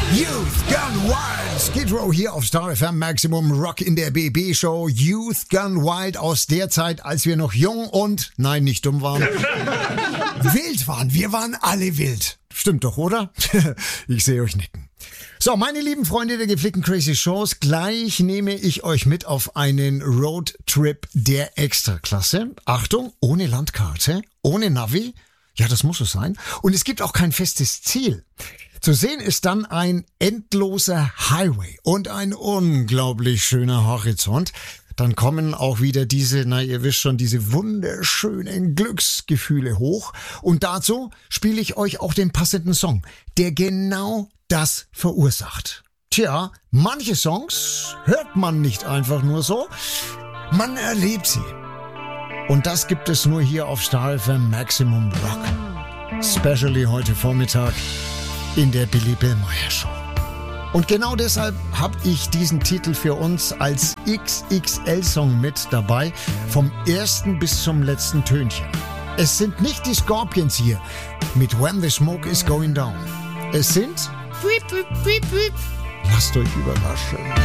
Youth Gone Wild. Skid Row hier auf Star FM Maximum Rock in der BB Show. Youth Gone Wild aus der Zeit, als wir noch jung und, nein, nicht dumm waren, wild waren. Wir waren alle wild. Stimmt doch, oder? Ich sehe euch nicken. So, meine lieben Freunde der gepflegten Crazy Shows, gleich nehme ich euch mit auf einen Roadtrip der Extraklasse. Achtung, ohne Landkarte, ohne Navi. Ja, das muss es sein. Und es gibt auch kein festes Ziel. Zu sehen ist dann ein endloser Highway und ein unglaublich schöner Horizont. Dann kommen auch wieder diese, ihr wisst schon, diese wunderschönen Glücksgefühle hoch. Und dazu spiele ich euch auch den passenden Song, der genau das verursacht. Tja, manche Songs hört man nicht einfach nur so, man erlebt sie. Und das gibt es nur hier auf Star FM Maximum Rock. Especially heute Vormittag in der Billy Billmeyer Show. Und genau deshalb habe ich diesen Titel für uns als XXL-Song mit dabei, vom ersten bis zum letzten Tönchen. Es sind nicht die Scorpions hier mit When the Smoke is Going Down. Es sind... Lasst euch überraschen.